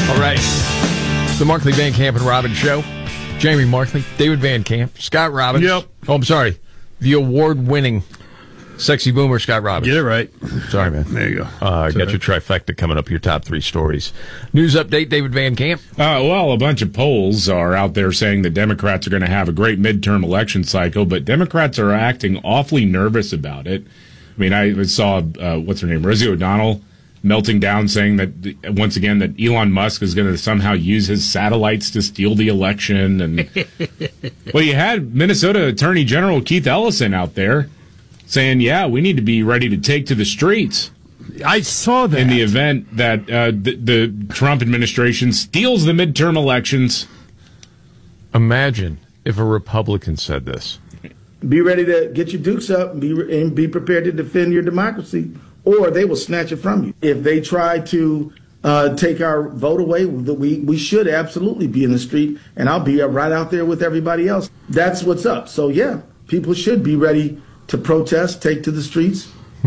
All right. The Markley, Van Camp, and Robbins Show. Jamie Markley, David Van Camp, Scott Robbins. Yep. Oh, I'm sorry. The award-winning sexy boomer, Scott Robbins. Get it right. Sorry, man. There you go. Got your trifecta coming up, your top three stories. News update, David Van Camp. Well, a bunch of polls are out there saying that Democrats are going to have a great midterm election cycle, but Democrats are acting awfully nervous about it. I mean, I saw, what's her name, Rosie O'Donnell melting down saying that, once again, that Elon Musk is going to somehow use his satellites to steal the election. And well, you had Minnesota Attorney General Keith Ellison out there saying, yeah, we need to be ready to take to the streets. I saw that. In the event that the Trump administration steals the midterm elections. Imagine if a Republican said this. Be ready to get your dukes up and be prepared to defend your democracy, or they will snatch it from you. If they try to take our vote away, we should absolutely be in the street, and I'll be right out there with everybody else. That's what's up. So, yeah, people should be ready to protest, take to the streets.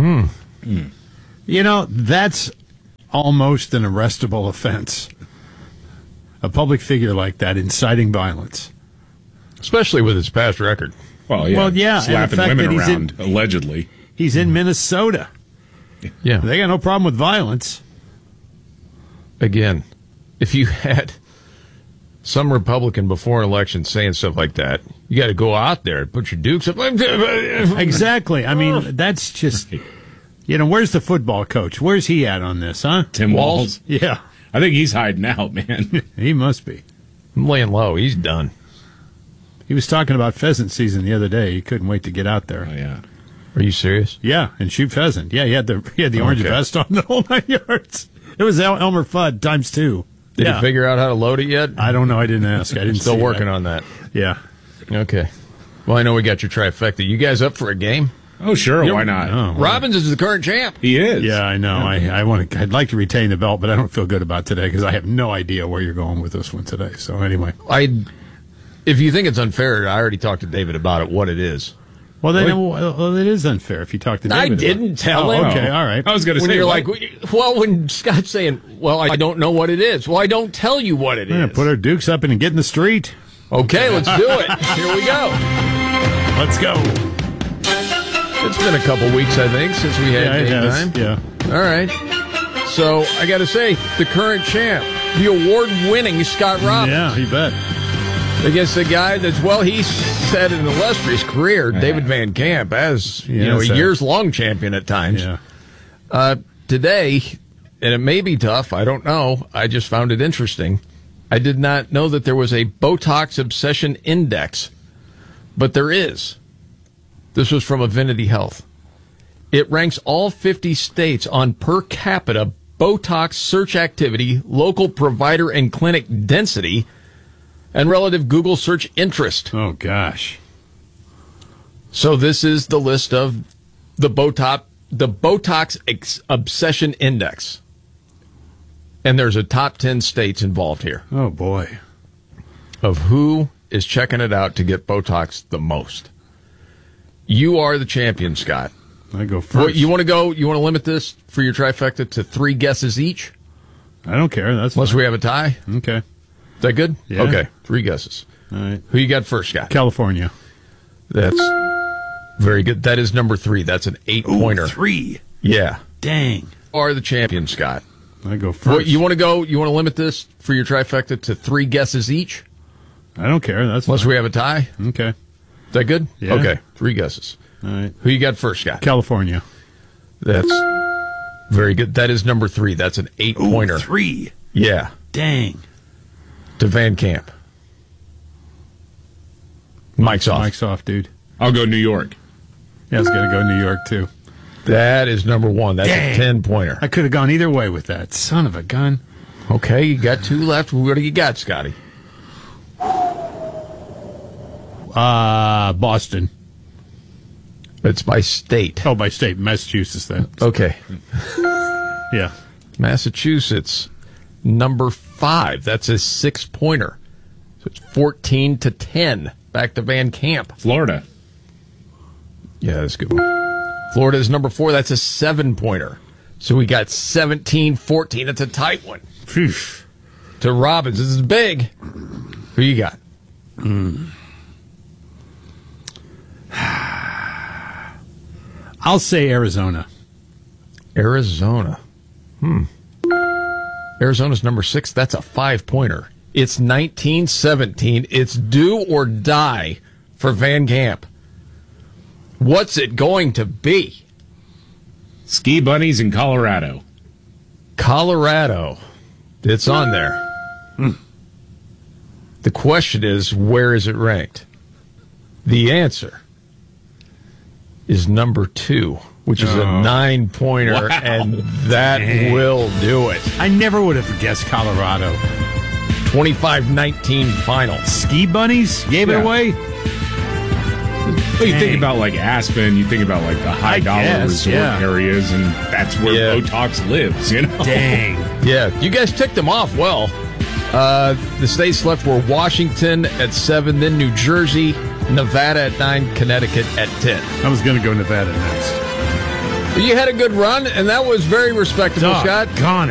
You know, that's almost an arrestable offense. A public figure like that inciting violence. Especially with his past record. Well, yeah, and the slapping fact women that around, allegedly. He's in Minnesota. Yeah. They got no problem with violence. Again, if you had some Republican before an election saying stuff like that, you got to go out there and put your dukes up. Exactly. I mean, that's just, where's the football coach? Where's he at on this, huh? Tim Walz? Yeah. I think he's hiding out, man. He must be. I'm laying low. He's done. He was talking about pheasant season the other day. He couldn't wait to get out there. Oh, yeah. Are you serious? Yeah, and shoot pheasant. Yeah, he had the orange vest on the whole 9 yards. It was Elmer Fudd times 2. Did you figure out how to load it yet? I don't know. I didn't ask. I didn't. Still working on that. Yeah. Okay. Well, I know we got your trifecta. You guys up for a game? Oh, sure. Why not? Oh, Robbins is the current champ. He is. Yeah, I know. I'd like to retain the belt, but I don't feel good about today because I have no idea where you're going with this one today. So anyway, if you think it's unfair, I already talked to David about it. What it is. Well, it is unfair if you talk to David. I didn't tell him. Okay, all right. I was going to say, you're like, well, when Scott's saying, well, I don't know what it is. Well, I don't tell you what it is. Put our dukes up and get in the street. Okay, let's do it. Here we go. Let's go. It's been a couple weeks, I think, since we had game time. Yeah. All right. So I got to say, the current champ, the award-winning Scott Robbins. Yeah, you bet. Against a guy that's, he's had an illustrious career, David Van Camp, as a years-long champion at times. Yeah. Today, and it may be tough, I don't know, I just found it interesting. I did not know that there was a Botox Obsession Index, but there is. This was from Avinity Health. It ranks all 50 states on per capita Botox search activity, local provider and clinic density, and relative Google search interest. Oh, gosh. So this is the list of the Botox Obsession Index. And there's a top 10 states involved here. Oh, boy. Of who is checking it out to get Botox the most. You are the champion, Scott. I go first. You want to limit this for your trifecta to 3 guesses each? I don't care. That's Unless fine. we have a tie? Okay. Is that good? Yeah. Okay, 3 guesses. All right. Who you got first, Scott? California. That's very good. That is number 3. That's an 8-pointer. 3. Yeah. Dang. You are the champion, Scott. I go first. You want to limit this for your trifecta to 3 guesses each? I don't care. That's Unless fine. we have a tie? Okay. Is that good? Yeah. Okay, 3 guesses. All right. Who you got first, Scott? California. That's very good. That is number 3. That's an 8-pointer. 3. Yeah. Dang. To Van Camp. Mike's off. Mike's off, dude. I'll go New York. Yeah, I was going to go New York, too. That is number 1. That's Dang. a 10-pointer. I could have gone either way with that. Son of a gun. Okay, you got 2 left. What do you got, Scotty? Boston. It's by state. Oh, by state. Massachusetts, then. Okay. Yeah. Massachusetts, number 5. That's a 6-pointer. So it's 14-10. Back to Van Camp. Florida. Yeah, that's a good one. Florida is number 4. That's a 7-pointer. So we got 17-14. It's a tight one. Phew. to Robbins. This is big. Who you got? I'll say Arizona. Arizona. Arizona's number 6. That's a 5-pointer. It's 19-17. It's do or die for Van Camp. What's it going to be? Ski bunnies in Colorado. Colorado. It's on there. The question is, where is it ranked? The answer is number 2, which is a 9-pointer, Wow. and that will do it. I never would have guessed Colorado. 25-19 final. Ski bunnies gave it Yeah. away? Well, you think about like Aspen, you think about like the high dollar guess, resort yeah. areas, and that's where Yeah. Botox lives, you know? Dang. Yeah, you guys ticked them off well. The states left were Washington at 7, then New Jersey, Nevada at 9, Connecticut at 10. I was going to go Nevada next. You had a good run, and that was very respectable, Scott. Gone